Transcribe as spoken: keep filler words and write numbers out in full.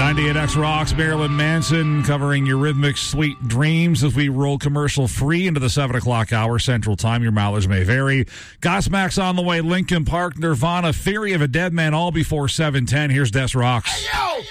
ninety-eight X Rocks, Marilyn Manson covering Eurythmics' Sweet Dreams as we roll commercial free into the seven o'clock hour Central Time. Your mileage may vary. Godsmack's on the way. Linkin Park, Nirvana, Theory of a Dead Man, all before seven ten. Here's Des Rocks. Hey, yo!